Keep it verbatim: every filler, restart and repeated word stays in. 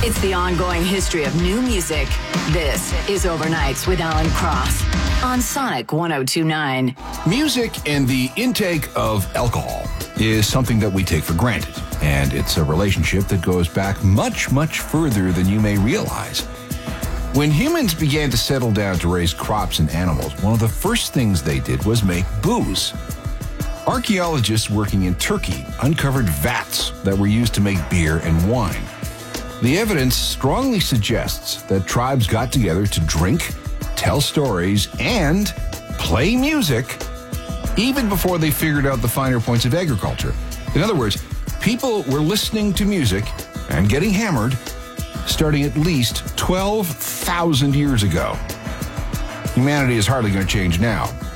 It's the ongoing history of new music. This is Overnights with Alan Cross on Sonic one oh two point nine. Music and the intake of alcohol is something that we take for granted, and it's a relationship that goes back much, much further than you may realize. When humans began to settle down to raise crops and animals, one of the first things they did was make booze. Archaeologists working in Turkey uncovered vats that were used to make beer and wine. The evidence strongly suggests that tribes got together to drink, tell stories, and play music even before they figured out the finer points of agriculture. In other words, people were listening to music and getting hammered starting at least twelve thousand years ago. Humanity is hardly going to change now.